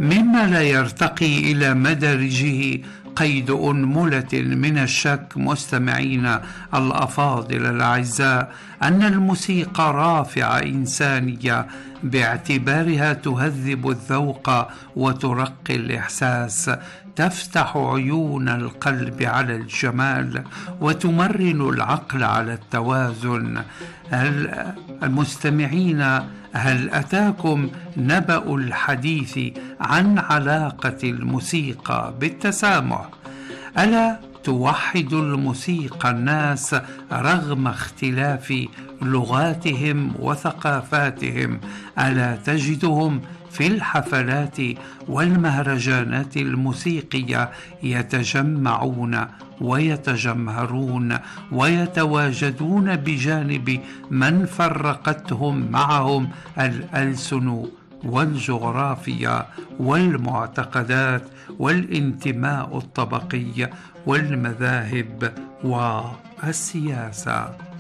مما لا يرتقي إلى مدارجه قيد أنملة من الشك، مستمعين الأفاضل الأعزاء، أن الموسيقى رافعة إنسانية باعتبارها تهذب الذوق وترقي الإحساس، تفتح عيون القلب على الجمال وتمرن العقل على التوازن. المستمعين، هل أتاكم نبأ الحديث عن علاقة الموسيقى بالتسامح؟ ألا توحد الموسيقى الناس رغم اختلاف لغاتهم وثقافاتهم؟ ألا تجدهم في الحفلات والمهرجانات الموسيقية يتجمعون ويتجمهرون ويتواجدون بجانب من فرقتهم معهم الألسن والجغرافيا والمعتقدات والانتماء الطبقي والمذاهب والسياسة؟